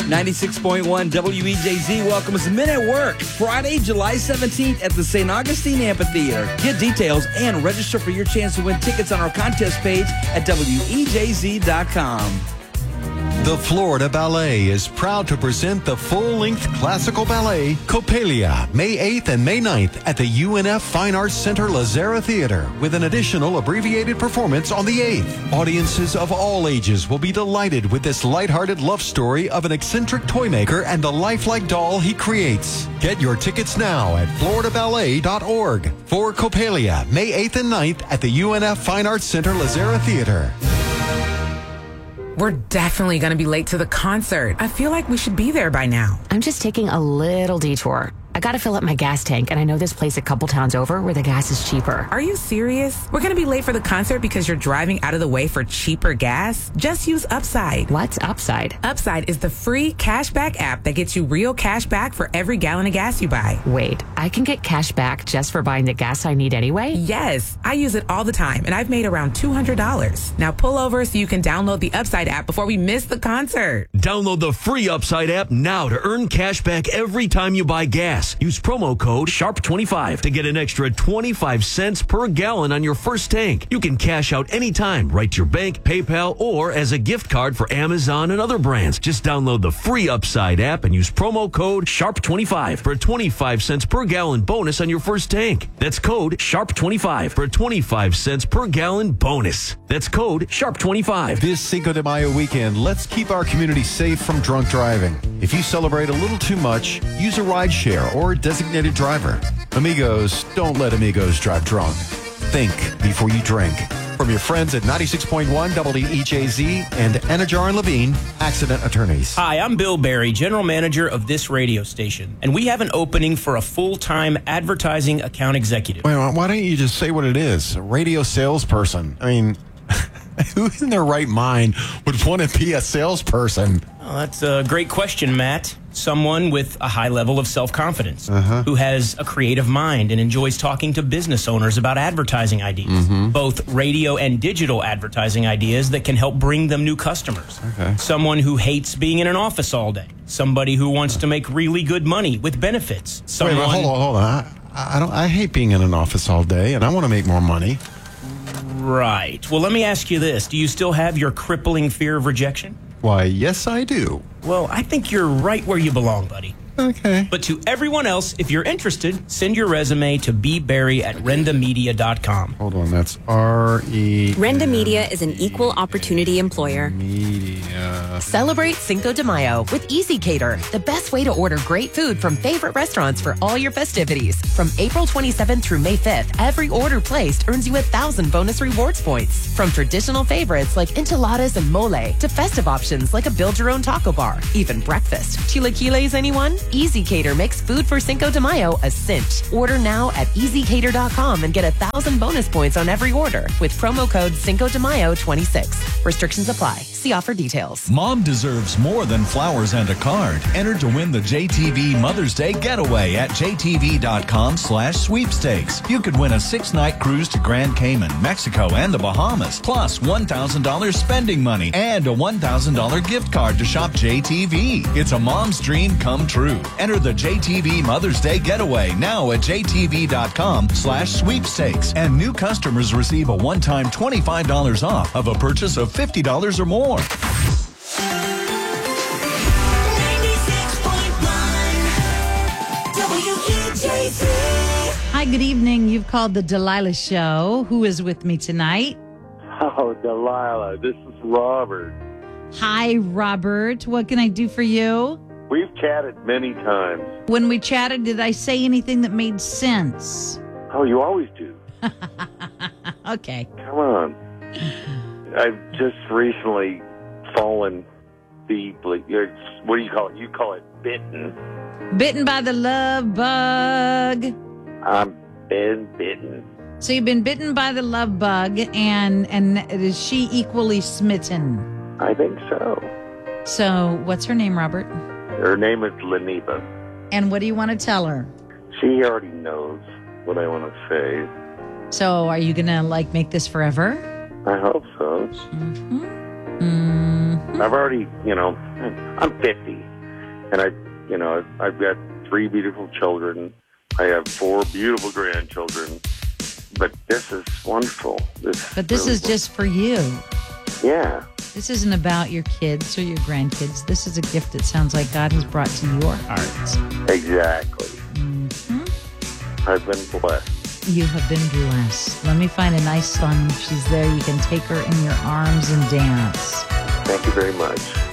96.1 WEJZ welcomes Men at Work, Friday, July 17th at the St. Augustine Amphitheater. Get details and register for your chance to win tickets on our contest page at WEJZ.com. The Florida Ballet is proud to present the full-length classical ballet, Coppelia, May 8th and May 9th at the UNF Fine Arts Center Lazara Theater, with an additional abbreviated performance on the 8th. Audiences of all ages will be delighted with this lighthearted love story of an eccentric toy maker and the lifelike doll he creates. Get your tickets now at floridaballet.org for Coppelia, May 8th and 9th at the UNF Fine Arts Center Lazara Theater. We're definitely going to be late to the concert. I feel like we should be there by now. I'm just taking a little detour. I gotta fill up my gas tank, and I know this place a couple towns over where the gas is cheaper. Are you serious? We're gonna be late for the concert because you're driving out of the way for cheaper gas? Just use Upside. What's Upside? Upside is the free cashback app that gets you real cash back for every gallon of gas you buy. Wait, I can get cash back just for buying the gas I need anyway? Yes, I use it all the time, and I've made around $200. Now pull over so you can download the Upside app before we miss the concert. Download the free Upside app now to earn cash back every time you buy gas. Use promo code SHARP25 to get an extra 25 cents per gallon on your first tank. You can cash out anytime, right to your bank, PayPal, or as a gift card for Amazon and other brands. Just download the free Upside app and use promo code SHARP25 for a 25 cents per gallon bonus on your first tank. That's code SHARP25 for a 25 cents per gallon bonus. That's code SHARP25. This Cinco de Mayo weekend, let's keep our community safe from drunk driving. If you celebrate a little too much, use a ride share or designated driver. Amigos, don't let amigos drive drunk. Think before you drink. From your friends at 96.1 WEJZ and Anajar and Levine, Accident Attorneys. Hi, I'm Bill Barry, General Manager of this radio station, and we have an opening for a full-time advertising account executive. Wait, why don't you just say what it is? A radio salesperson. I mean, who in their right mind would want to be a salesperson? Well, that's a great question, Matt. Someone with a high level of self-confidence, who has a creative mind and enjoys talking to business owners about advertising ideas, both radio and digital advertising ideas that can help bring them new customers. Someone who hates being in an office all day. Somebody who wants to make really good money with benefits. Someone... Wait, hold on. I hate being in an office all day, and I want to make more money. Right. Well, let me ask you this. Do you still have your crippling fear of rejection? Why, yes, I do. Well, I think you're right where you belong, buddy. Okay. But to everyone else, if you're interested, send your resume to bbarry@rendamedia.com. Hold on, that's R-E... Renda Media is an equal opportunity employer. Media. Celebrate Cinco de Mayo with Easy Cater, the best way to order great food from favorite restaurants for all your festivities. From April 27th through May 5th, every order placed earns you 1,000 bonus rewards points. From traditional favorites like enchiladas and mole to festive options like a build-your-own taco bar, even breakfast. Chilaquiles, anyone? Easy Cater makes food for Cinco de Mayo a cinch. Order now at easycater.com and get 1,000 bonus points on every order with promo code Cinco de Mayo 26. Restrictions apply. See offer details. Mom deserves more than flowers and a card. Enter to win the JTV Mother's Day Getaway at jtv.com/sweepstakes. You could win a 6-night cruise to Grand Cayman, Mexico, and the Bahamas, plus $1,000 spending money and a $1,000 gift card to shop JTV. It's a mom's dream come true. Enter the JTV Mother's Day Getaway now at jtv.com/sweepstakes. And new customers receive a one-time $25 off of a purchase of $50 or more. 96.1 WEJZ. Hi, good evening. You've called the Delilah Show. Who is with me tonight? Oh, Delilah, this is Robert. Hi, Robert. What can I do for you? We've chatted many times. When we chatted, did I say anything that made sense? Oh, you always do. Okay. Come on. I've just recently fallen deeply. What do you call it? You call it bitten. Bitten by the love bug. I've been bitten. So you've been bitten by the love bug, and is she equally smitten? I think so. So what's her name, Robert? Her name is Lenipa. And what do you want to tell her? She already knows what I want to say. So are you going to, make this forever? I hope so. I've already, I'm 50. And I've got 3 beautiful children. I have 4 beautiful grandchildren. But this is wonderful. But this is just for you. Yeah. This isn't about your kids or your grandkids. This is a gift that sounds like God has brought to your hearts. Exactly. Mm-hmm. I've been blessed. You have been blessed. Let me find a nice son. If she's there, you can take her in your arms and dance. Thank you very much.